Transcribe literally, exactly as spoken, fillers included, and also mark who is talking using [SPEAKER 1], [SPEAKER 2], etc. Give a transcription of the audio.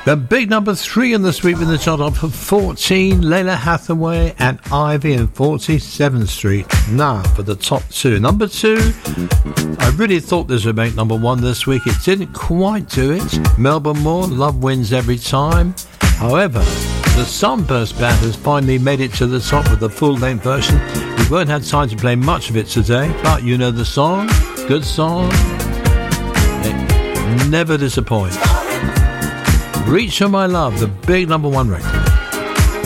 [SPEAKER 1] The big number three in the sweep in the chart up for fourteen, Layla Hathaway and Ivy in forty-seventh Street. Now for the top two. Number two, I really thought this would make number one this week. It didn't quite do it. Melbourne Moore, Love Wins Every Time. However, the Sunburst Band has finally made it to the top with the full-length version. We won't have time to play much of it today, but you know the song. Good song. It never disappoints. Reach for My Love, the big number one record.